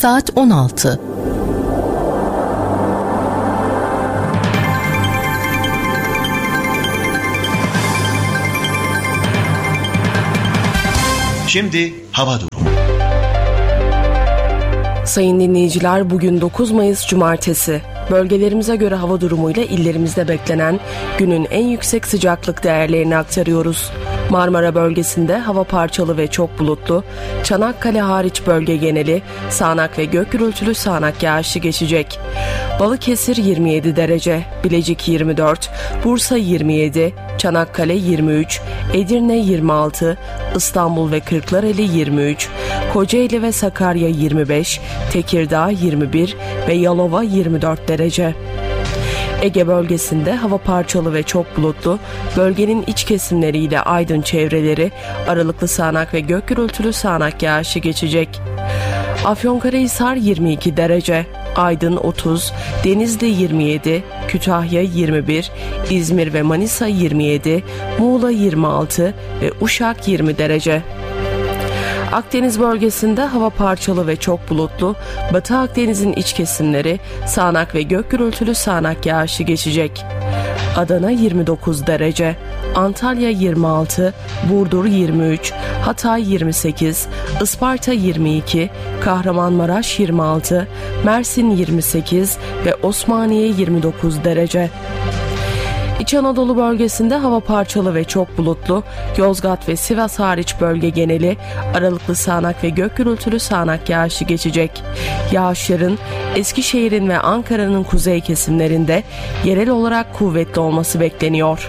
Saat 16. Şimdi hava durumu. Sayın dinleyiciler, bugün 9 Mayıs Cumartesi. Bölgelerimize göre hava durumuyla illerimizde beklenen günün en yüksek sıcaklık değerlerini aktarıyoruz. Marmara bölgesinde hava parçalı ve çok bulutlu, Çanakkale hariç bölge geneli sağanak ve gök gürültülü sağanak yağışlı geçecek. Balıkesir 27 derece, Bilecik 24, Bursa 27, Çanakkale 23, Edirne 26, İstanbul ve Kırklareli 23, Kocaeli ve Sakarya 25, Tekirdağ 21 ve Yalova 24 derece. Ege bölgesinde hava parçalı ve çok bulutlu, bölgenin iç kesimleriyle Aydın çevreleri aralıklı sağanak ve gök gürültülü sağanak yağışı geçecek. Afyonkarahisar 22 derece, Aydın 30, Denizli 27, Kütahya 21, İzmir ve Manisa 27, Muğla 26 ve Uşak 20 derece. Akdeniz bölgesinde hava parçalı ve çok bulutlu, Batı Akdeniz'in iç kesimleri sağanak ve gök gürültülü sağanak yağışı geçecek. Adana 29 derece, Antalya 26, Burdur 23, Hatay 28, Isparta 22, Kahramanmaraş 26, Mersin 28 ve Osmaniye 29 derece. İç Anadolu bölgesinde hava parçalı ve çok bulutlu, Yozgat ve Sivas hariç bölge geneli aralıklı sağanak ve gök gürültülü sağanak yağışı geçecek. Yağışların Eskişehir'in ve Ankara'nın kuzey kesimlerinde yerel olarak kuvvetli olması bekleniyor.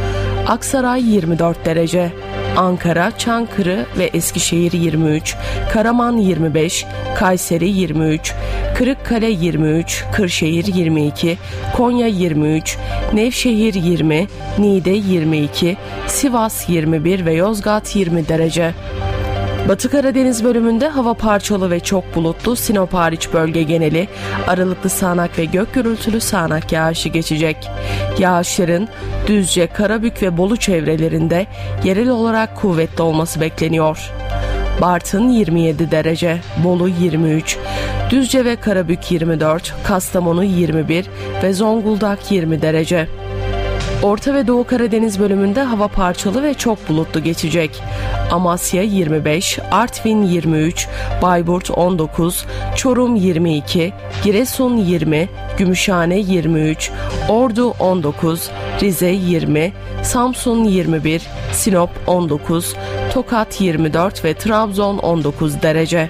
Aksaray 24 derece, Ankara, Çankırı ve Eskişehir 23, Karaman 25, Kayseri 23, Kırıkkale 23, Kırşehir 22, Konya 23, Nevşehir 20, Niğde 22, Sivas 21 ve Yozgat 20 derece. Batı Karadeniz bölümünde hava parçalı ve çok bulutlu, Sinop hariç bölge geneli aralıklı sağanak ve gök gürültülü sağanak yağışı geçecek. Yağışların Düzce, Karabük ve Bolu çevrelerinde yerel olarak kuvvetli olması bekleniyor. Bartın 27 derece, Bolu 23, Düzce ve Karabük 24, Kastamonu 21 ve Zonguldak 20 derece. Orta ve Doğu Karadeniz bölümünde hava parçalı ve çok bulutlu geçecek. Amasya 25, Artvin 23, Bayburt 19, Çorum 22, Giresun 20, Gümüşhane 23, Ordu 19, Rize 20, Samsun 21, Sinop 19, Tokat 24 ve Trabzon 19 derece.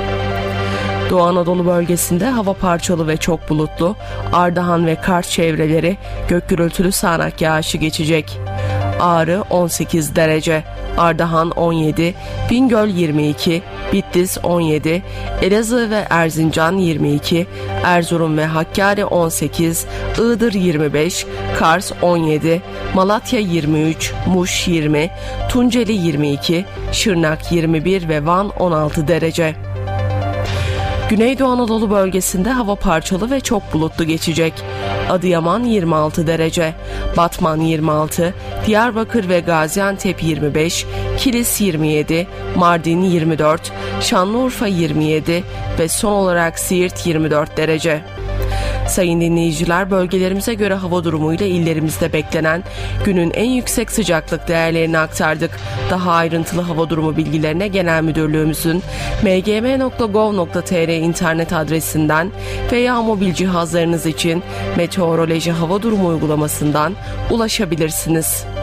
Doğu Anadolu bölgesinde hava parçalı ve çok bulutlu, Ardahan ve Kars çevreleri gök gürültülü sağanak yağışı geçecek. Ağrı 18 derece, Ardahan 17, Bingöl 22, Bitlis 17, Elazığ ve Erzincan 22, Erzurum ve Hakkari 18, Iğdır 25, Kars 17, Malatya 23, Muş 20, Tunceli 22, Şırnak 21 ve Van 16 derece. Güneydoğu Anadolu bölgesinde hava parçalı ve çok bulutlu geçecek. Adıyaman 26 derece, Batman 26, Diyarbakır ve Gaziantep 25, Kilis 27, Mardin 24, Şanlıurfa 27 ve son olarak Siirt 24 derece. Sayın dinleyiciler, bölgelerimize göre hava durumuyla illerimizde beklenen günün en yüksek sıcaklık değerlerini aktardık. Daha ayrıntılı hava durumu bilgilerine Genel Müdürlüğümüzün mgm.gov.tr internet adresinden veya mobil cihazlarınız için meteoroloji hava durumu uygulamasından ulaşabilirsiniz.